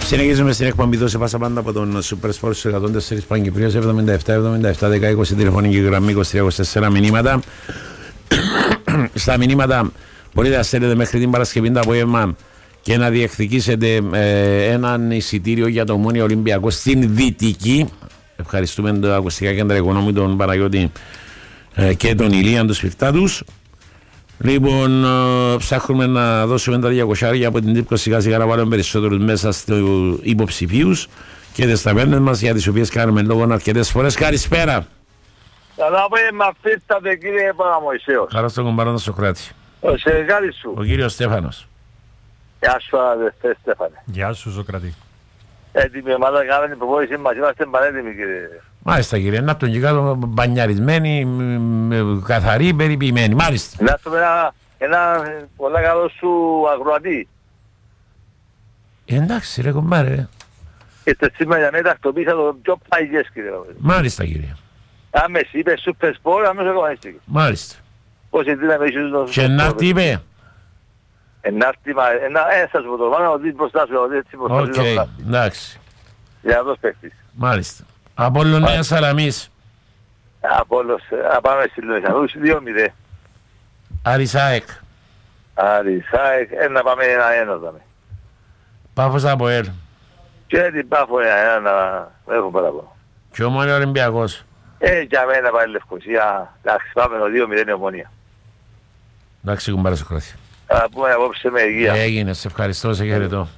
Συνεχίζουμε στην εκπομπή δώσε πάσα πάντα από τον Super Sports 104 Παγκυπρίας 77-77-10-20 τηλεφωνική γραμμή 23-24 μηνύματα. Στα μηνύματα μπορείτε να στέλνετε μέχρι την Παρασκευή το απόγευμα και να διεκδικήσετε έναν εισιτήριο για το Ομόνοια Ολυμπιακό στην Δυτική. Ευχαριστούμε τα ακουστικά κέντρα οικονομίου, τον Παναγιώτη και τον Ηλία, τους Φιρτάτους. Λοιπόν, ψάχνουμε να δώσουμε τα 200 από την Τύπκο σιγά σιγά να βάλουμε περισσότερους μέσα στους υποψηφίους και τις ταβέρνες μας για τις οποίες κάνουμε λόγο αρκετές φορές. Καλησπέρα. Καλά απόγευμα, Φίρτατε κύριε Παραμοησέος. Χαρά στον κομπαρό του Σοκράτη. Ο Σεγάλης σου. Ο κύριος Στέφανος. Γεια σου αδερφέ Στέφανε. Γεια σου Σοκράτη. Έτοιμη ομάδα κάναμε την προπόνηση μας, είμαστε πανέτοιμοι κύριε. Μάλιστα κύριε, να τον κάτω μπανιαρισμένοι, καθαροί, περιποιημένοι. Μάλιστα. Να έρθουμε ένα πολλά καλό σου αγροατή. Εντάξει ρε κομπάρε. Είστε σήμερα για μένα τακτοποίησα το πιο παγιές κύριε. Μάλιστα κύριε. Άμεση είπε Super Sport, αμέσως αγωνίστηκε. Μάλιστα. Πώς δύναμη ίσως το... Και να τι είπε. Ενάρτη, σας πω το πάνω, ότι μπροστά σου, ότι έτσι μπροστά σου. Οκ, εντάξει. Για να δώσει παίχτης. Μάλιστα. Απόλλων Νέα Σαλαμής. Απόλλος, πάμε στη Λονισανούς, 2-0. Αρισάεκ. Αρισάεκ, να πάμε 1-1. Πάφος Αποέλ. Και την Πάφο 1-1 να έχουν παραπάνω. Και Ομόνοια Ολυμπιακός. Για μένα πάει Λευκοσία, εντάξει πάμε το 2-0 Ομόνοια. Εντάξει κουμπάρα Σοκράτη. Θα πούμε απόψε με υγεία. Έγινε, σε ευχαριστώ, σε χαιρετώ.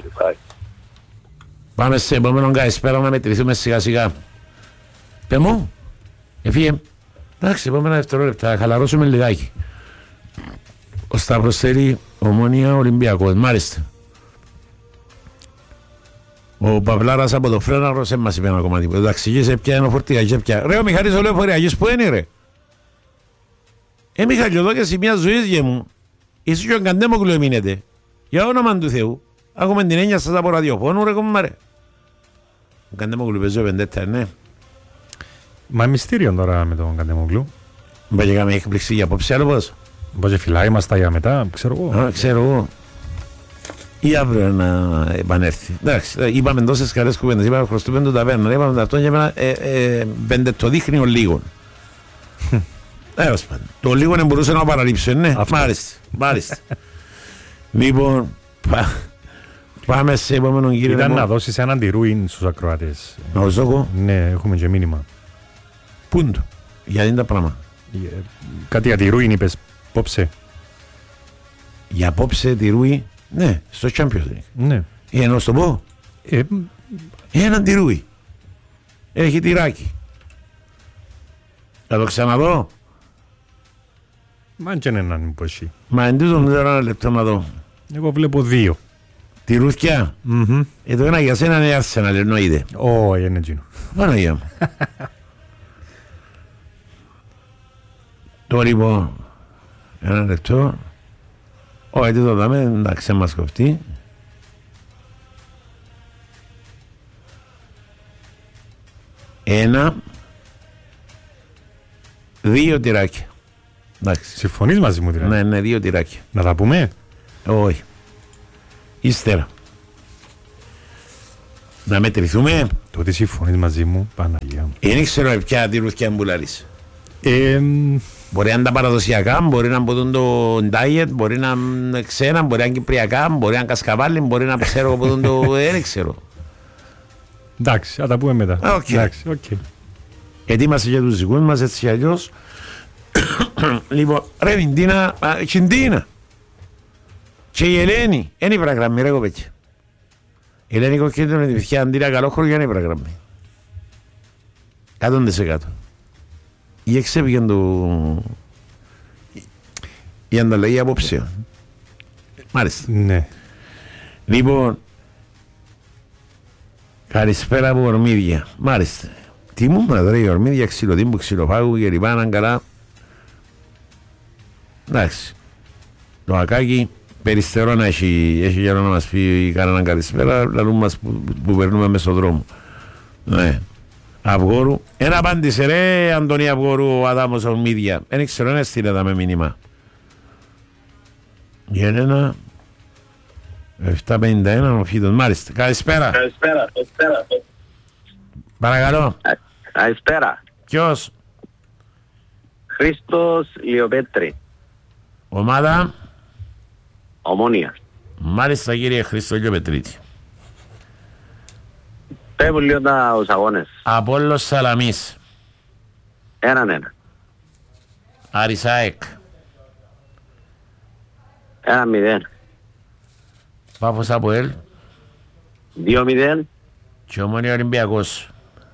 Πάμε σε επόμενον καλησπέρα να μετρηθούμε σιγά σιγά. Πε μου, έφυγε. Εντάξει, επόμενα δευτερόλεπτα, θα χαλαρώσουμε λιγάκι. Ο Σταύρος θέλει Ομόνοια Ολυμπιακός, μάλιστα. Ο Παυλάρας από το Φρέναρο σε μας είπε ένα κομμάτι. Εντάξει, σε πια είναι ο φορτηγά, πια. Ρε ο Μιχάλης ο λεωφορειακής που είναι ρε. Μιχάλη, εδώ και σε μια ζωή γε μου. Είσαι και ο Καντέμοκλου εμείνετε. Για όνομα του Θεού. Έχουμε την έννοια σας από ραδιοφώνου ρε κόμμα ρε. Ο Καντέμοκλου παίζει ο Πεντέτα, ναι. Μα μυστήριο τώρα με τον Καντέμοκλου. Μπα και κάμε έκπληξη για απόψε άλλο πώς. Μπα και φυλάει μας τα για μετά, ξέρω εγώ. Ξέρω εγώ. Ή αύριο να επανέλθει. Εντάξει, είπαμε τόσες καλές κουβέντες. Είπαμε χρωστούμε τον ταβέρνα. Είπαμε αυτό για μένα το δείχνει ο λίγο. Το λίγο δεν μπορούσε να παραλείψει, ναι. Μάλιστα. Λοιπόν, πάμε σε επόμενον κύριο. Ήταν να δώσεις έναν τυρούιν στους ακροατές. Να το δω. Ναι, έχουμε και μήνυμα. Πού είναι το, γιατί είναι τα πράγματα. Κάτι για τυρούιν είπες, πόψε. Για πόψε τυρούι, ναι, στο Champions League. Ναι. Να σου το πω. Έναν τυρούι. Έχει τυράκι. Θα το ξαναδώ. Μα και έναν πω εσύ. Μα εν τούτο μου δω ένα λεπτό να δω. Εγώ βλέπω 2. Τυρούθκια. Το ένα για σένα είναι Arsenal, εννοείται. Όχι, είναι εκείνο. Παναγία μου. Το λοιπόν, ένα λεπτό. Όχι, τι το δάμε, εντάξει, μας κοφτεί. Ένα, 2 τυράκια. Εντάξει. Συμφωνείς μαζί μου δηλαδή. Ναι, 2 τυράκια. Να τα πούμε. Όχι. Ύστερα. Να μετρηθούμε. Τότε συμφωνείς μαζί μου, Παναγία μου. Δεν ξέρω ποια τυρούθκια μου πουλάρεις. Μπορεί να είναι τα παραδοσιακά, μπορεί να είναι το diet, μπορεί να είναι ξένα, μπορεί να είναι κυπριακά, μπορεί να είναι κασκαβάλι, μπορεί να ξέρω από το... Δεν ξέρω. Εντάξει, θα τα πούμε μετά. Εντάξει, ετοίμασε για τους δικούς μας έτσι κι αλλιώς. Λοιπόν, ρε την Τίνα και η Ελένη, είναι η πραγραμμή ρε κοπέκια. Η Ελένη κοκκίνητο με τη πυθιά αντίρα καλό χώρο για να η πραγραμμή. 100%. Ή εξέπηγαν η ανταλλαγή απόψεων. Μάλιστα. Ναι. Λοιπόν, καλησπέρα από Ορμίδια. Μάλιστα. Τι μου τώρα η Ορμίδια, ξυλοτύμπου, ξυλοφάγου και λοιπά, αν καλά. Εντάξει. Το Ακάκι περιστερό να έχει καιρό να μας πει κανέναν καλησπέρα, λαλούν μας που περνούμε μες στον δρόμο. Ναι. Αυγόρου. Ένα απάντησε ρε Αντωνία Αυγόρου ο Αδάμος Ορμίδια. Δεν ξέρω να στείλε τα με μήνυμα. Για ένα 751 ο Φίδος. Μάλιστα. Καλησπέρα. Παρακαλώ. Καλησπέρα. Ποιος? Χρήστος Λιοπέτρη. Ομάδα. Ομόνια. Μάλιστα κύριε Χρήστο Λιοπετρίτη. Πέμπουν λίγο τους αγώνες. Απόλλως Σαλαμής. 1-1. Άρης ΑΕΚ. 1-0. Πάφος Αποέλ. 2-0. Και Ομόνια Ολυμπιακός.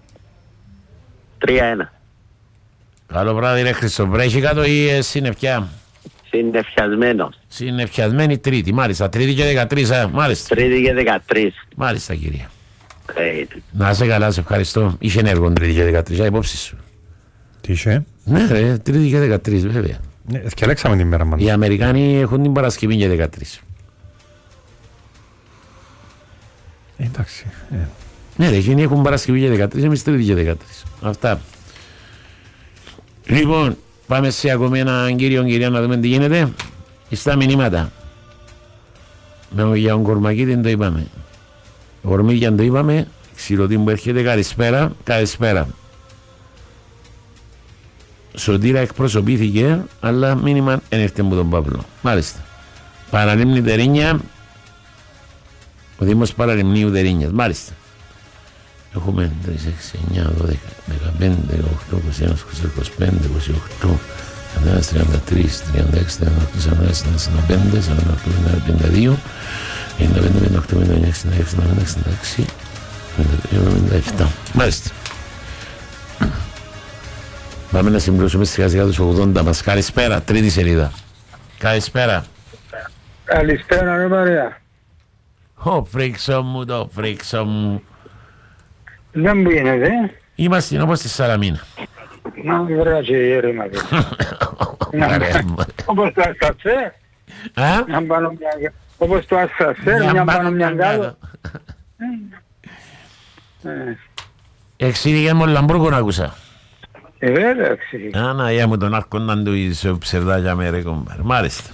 3-1. Καλό βράδυ ρε Χρήστο. Βρέχει κάτω ή συννεφιά? Συννεφιασμένος. Συννεφιασμένη Τρίτη. Μάλιστα. Τρίτη και 13. Μάλιστα. 3 και 13. Μάλιστα κύριε. Να είσαι καλά, σε ευχαριστώ. Είχε έργο Τρίτη και 13. Υπόψη σου. Τι είσαι? Ναι ρε, Τρίτη και 13 βέβαια. Θυκαλέξαμε την μέρα μας. Οι Αμερικάνοι έχουν την Παρασκευή και 13. Εντάξει. Ναι ρε, εκείνοι έχουν Παρασκευή και 13, εμείς Τρίτη και 13. Αυτά. Λοιπόν, πάμε σε ακόμη έναν κυρία να δούμε τι γίνεται. Στα μηνύματα. Για τον Κορμακίτη το είπαμε. Ο Κορμίκιαν το είπαμε. Ξυλωτή που έρχεται, καλησπέρα. Καλησπέρα. Σωτήρα εκπροσωπήθηκε, αλλά μήνυμα δεν έρθει από τον Παύλο. Μάλιστα. Παραλίμνη Τερίνια. Ο Δήμος Παραλιμνίου Τερίνιας. Μάλιστα. Έχουμε 3, 6, 9, 12, 15, 18, 21, 25, 28, 33, 36, 38, 45, 52, 55, 58, 59, 66, 57. Μάλιστα. Πάμε να συμπληρώσουμε σιγά σιγά τους 80 μας. Καλησπέρα, τρίτη σελίδα. Καλησπέρα. Καλησπέρα ρε παρέα. Ω φρίξο μου, το φρίξο μου. Δεν πίνετε. Είμαστε όπως στη Σαλαμίνα. Να βρέα και ήρεμα. Όπως το αστασέ. Όπως το αστασέ, μια πάνω μια κάτω. Εξήγηκε μου Λαμπρούκο να ακούσα. Βέβαια εξήγηκε. Άνα, μου τον άρχονταν του είσαι ψευδάκια με ρε κομπάρ. Μάλιστα.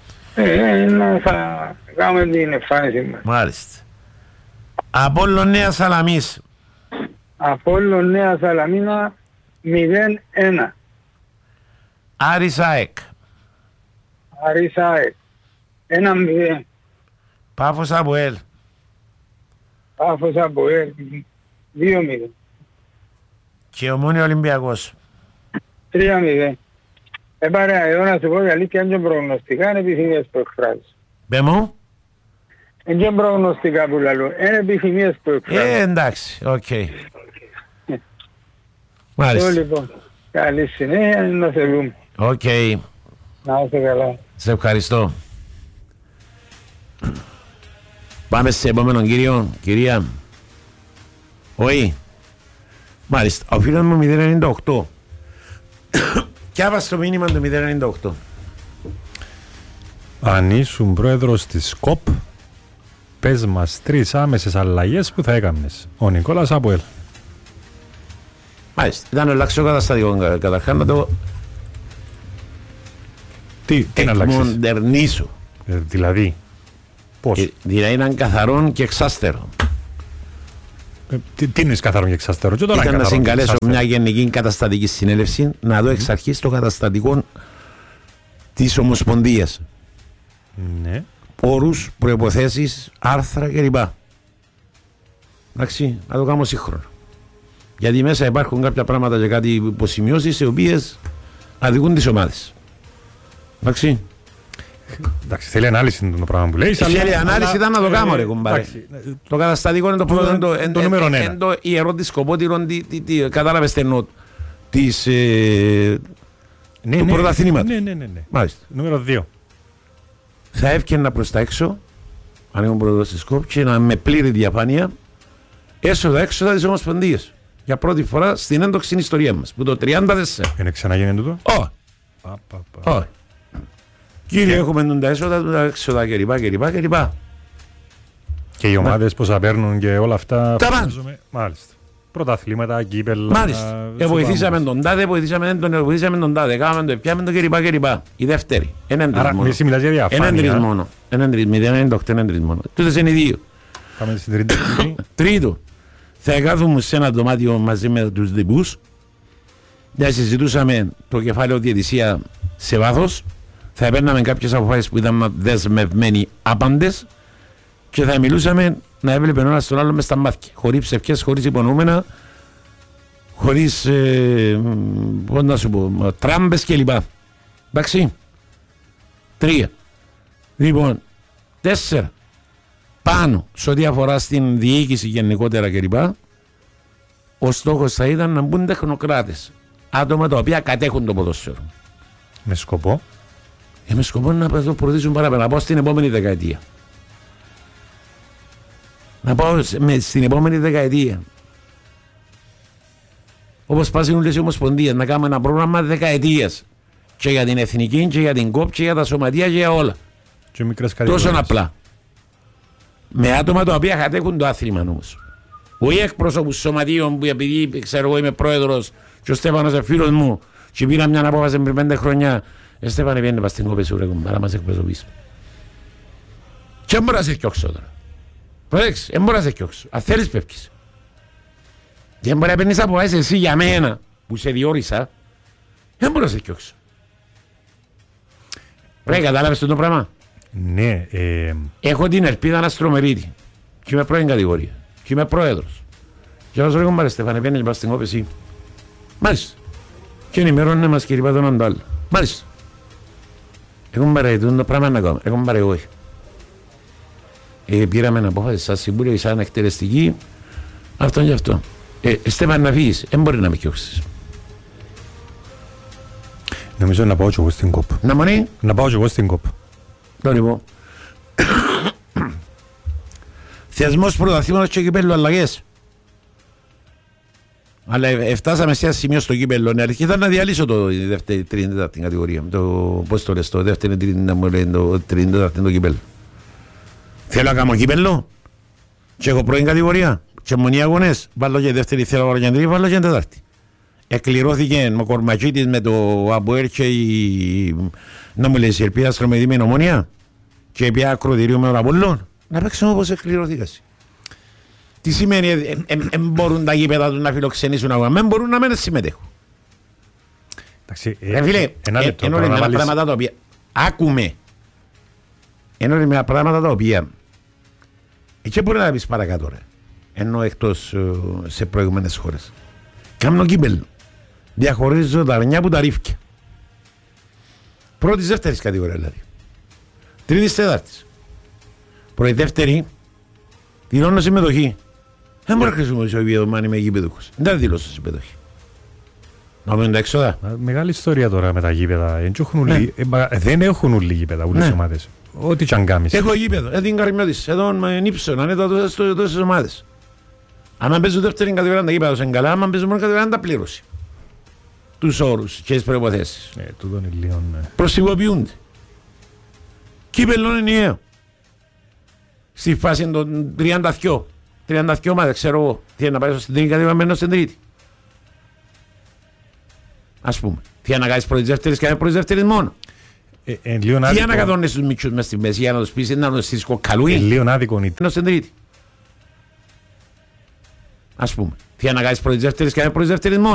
Θα κάνουμε την εμφάνιση μας. Μάλιστα. Απόλλων Νέα Σαλαμής. Απόλλων Νέα Σαλαμίνα 0-1. Άρης ΑΕΚ. Άρης ΑΕΚ 1-0. Πάφος Αποέλ. Πάφος Αποέλ 2-0. Και Ομόνια Ολυμπιακός. 3-0. Παρέα, εγώ να σου πω η αλήθεια είναι και προγνωστικά, είναι επιθυμίες που εκφράζεις. Πε μου. Είναι και προγνωστικά που λαλώ, είναι επιθυμίες που εκφράζεις. Εντάξει, οκ. Μάλιστα. Λοιπόν, καλή συνέχεια, να σε δούμε. Οκ. Να είστε καλά. Σε ευχαριστώ. Πάμε σε επόμενο κύριο, κυρία. Όχι. Μάλιστα, ο φίλος μου 098. Κι άβασε το μήνυμα του 098. Αν ήσουν πρόεδρος της ΚΟΠ, πες μας 3 άμεσες αλλαγές που θα έκαμνες. Ο Νικόλας Αποέλ. Μάλιστα, ήταν αλλάξω καταστατικό καταρχάς να το Τι να αλλάξεις? εκμοντερνήσω. Δηλαδή, πώς? Δηλαδή ήταν καθαρόν και εξάστερο. Τι είναι καθαρό και εξάστερο? Ήταν να συγκαλέσω μια γενική καταστατική συνέλευση να δω εξ αρχής το καταστατικό της Ομοσπονδίας. Ναι. Όρους, προϋποθέσεις, άρθρα κλπ. Εντάξει, να το κάνω σύγχρονο. Γιατί μέσα υπάρχουν κάποια πράγματα και κάτι υποσημειώσεις οι οποίες αδικούν τις ομάδες. Εντάξει. Εντάξει, θέλει ανάλυση το πράγμα που λέει. Θέλει ανάλυση, ήταν να το κάνω ρε κομπάρε. Το καταστατικό είναι το πρώτο, το νούμερο 1. Είναι το ιερό της σκοπότηρον, κατάλαβες τι εννοώ, του πρωταθλήματος. Ναι. Μάλιστα. Νούμερο 2. Θα έφτιανα προς τα έξω, αν ήμουν πρόεδρος της ΚΟΠ, και με πλήρη διαφάνεια έσοδα-έξοδα της Ομοσπονδίας. Για πρώτη φορά στην έντοξη ιστορία μας, που το 34. Είναι ξαναγίνει τούτο? Όχι. Κύριε, έχουμε τα έσοδα, τα έξοδα κλπ. Και οι ομάδες πώς θα παίρνουν και όλα αυτά. Τα πάντα. Μάλιστα. Πρωταθλήματα, κύπελλα. Μάλιστα. Βοηθήσαμε τον τάδε, βοηθήσαμε τον τάδε. Κάμαμε το πιάμε το κλπ. Η δεύτερη. Άρα εσύ μιλάς για διαφάνεια. Έναν τρεις μόνο. 0,98 μόνο. Τούτες είναι οι δύο. Πάμε στην τρίτη. Τρίτο. Θα κάθομαι σε ένα δωμάτιο μαζί με τους διπούς. Θα συζητούσαμε το κεφάλαιο διαιτησία σε βάθος. Θα παίρναμε κάποιες αποφάσεις που ήταν δεσμευμένοι άπαντες και θα μιλούσαμε να έβλεπε ο ένας τον άλλο μες στα μάτια. Χωρίς ψευκές, χωρίς υπονοούμενα, χωρίς πώς να σου πω, τράμπες κλπ. Εντάξει. 3. Λοιπόν, 4. Πάνω σε ό,τι αφορά στην διοίκηση γενικότερα κλπ. Ο στόχος θα ήταν να μπουν τεχνοκράτες. Άτομα τα οποία κατέχουν το ποδόσφαιρο. Με σκοπό. Με σκοπό να προωθήσουν παραπέρα. Να πάω στην επόμενη δεκαετία. Να πάω στην επόμενη δεκαετία. Όπως πάσουν όλες οι ομοσπονδίες, να κάνουμε ένα πρόγραμμα δεκαετίας. Και για την εθνική, και για την ΚΟΠ, και για τα σωματεία, και για όλα. Και μικρές κατηγορίες. Τόσο απλά. Με άτομα τα οποία κατέχουν το άθλημα όμως. Όχι εκπρόσωπους σωματείων που επειδή ξέρω εγώ είμαι πρόεδρος και ο Στέφανος είναι φίλος μου και πήρα μια απόφαση πριν 5 χρόνια. Στέφανε πιένε πας στην κόπη σου ρε κουμπάρα μας εκπροσωπείς. Και δεν μπορεί να σε εκκιόξω τώρα. Προσέξτε, δεν μπορεί να σε εκκιόξω. Αν θέλεις πέφτεις. Δεν μπορεί να παίρνεις αποφάσεις εσύ για μένα που σε διόρισα. Δεν μπορεί να σε εκκιόξω. Πρέπει κατάλαβες το πράγμα. Ναι. Έχω την ελπίδα να στρομερίτη. Και είμαι πρώην κατηγορία. Και είμαι πρόεδρος. Και όσο ρε κουμπάρε Στέφανε πιένε και πας στην κόπη εσύ. Μάλιστα. Και ενημερώνε μας και ρίπα τον άλλο. Μάλιστα. Έχουν παραιτούν το πράγμα να κάνουμε. Έχουν παραιτούν. Πήραμε ένα απόφαση σαν συμβούλιο, σαν εκτελεστική. Αυτό και αυτό. Στέφαν να φύγεις. Δεν μπορεί να με κοιόξεις. Νομίζω να πάω και εγώ στην ΚΟΠ. Να μονεί. Να πάω και εγώ στην ΚΟΠ. Το λοιπόν. Θεσμός πρωταθλήματος και κυπέλλου αλλαγές. Αλλά φτάσαμε σε ένα σημείο στο κύπελλο. Αρχίσα να διαλύσω το δεύτερη, τρίτη, τέταρτη κατηγορία. Πώς το λες, το δεύτερη, τρίτη, τρίτη, τέταρτη το κύπελλο. Θέλω να κάνω κύπελλο και έχω πρώην κατηγορία και μονοί αγωνές. Βάλω και δεύτερη, θέλω να βάλω και τρίτη, βάλω και τέταρτη. Εκκληρώθηκε με Κορματζίτης, με το Αμποέρ και να μου λες η Ελπίδα Στρομεδί με Ομόνια και πια ακροτηρίου με τον Απόλλων. Να παίξουμε όπως εκκληρώθηκας. Τι σημαίνει, μπορούν τα γήπεδα τους να φιλοξενήσουν αγώνα, δεν μπορούν να μένουν συμμετέχουν. Εντάξει, Φίλε, ενώ είναι πράγματα τα οποία, άκουμε, ενώ είναι πράγματα τα οποία, και μπορεί να τα πεις παρακάτω ρε, ενώ εκτός σε προηγούμενες χώρες. Κάμνω κύπελλο, διαχωρίζω τα αρνιά που τα ρίφκια. Πρώτης δεύτερης κατηγορία δηλαδή. Τρίτης τέταρτης. Πρώτη δεύτερη, δηλώνω συμμετοχή. Δεν μπορεί να χρησιμοποιήσω επίπεδο αν είμαι γήπεδουχος. Δεν θα δηλώσω συμμετοχή. Να πούμε τα έξοδα. Μεγάλη ιστορία τώρα με τα γήπεδα. Δεν έχουν όλοι γήπεδα, όλες οι ομάδες. Ό,τι και αν κάνεις. Έχω γήπεδο, την Καρμιώτης, εδώ με νύψω, να είναι τόσες ομάδες. Αν παίζουν δεύτερη κατηγορία τα γήπεδα είναι καλά, αν παίζουν μόνο κατηγορία τα πλήρωση. Τους όρους και τις προϋποθέσεις. Προσωποποιούνται. Κύπελλο είναι ενιαίο. Στη φάση των 32 ομάδες, ξέρω εγώ, τι να πάει στην τρίτη κατηγορία μένω στην τρίτη. Ας πούμε. Τι να κάνεις πρώτης δεύτερης και πρώτης δεύτερης μόνο. Τι ανακατώνεις τους μητσούς μες στη μέση για να τους πεις να τους στήσεις κοκκαλούι. Λίγο άδικο είναι. Μένω στην τρίτη. Ας πούμε. Τι να κάνεις πρώτης δεύτερης και πρώτης δεύτερης μόνο.